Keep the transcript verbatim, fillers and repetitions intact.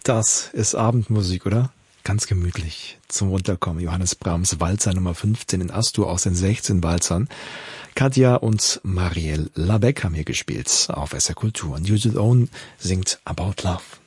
Das ist Abendmusik, oder? Ganz gemütlich zum Runterkommen. Johannes Brahms Walzer Nummer fünfzehn in As-Dur aus den sechzehn Walzern. Katja und Marielle Labec haben hier gespielt auf S R Kultur. Und Judith Owen singt About Love.